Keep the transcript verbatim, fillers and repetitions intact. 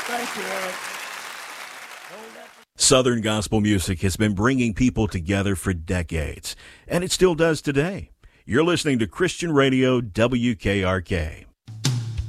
Thank you, Eric. Southern gospel music has been bringing people together for decades, and it still does today. You're listening to Christian Radio W K R K.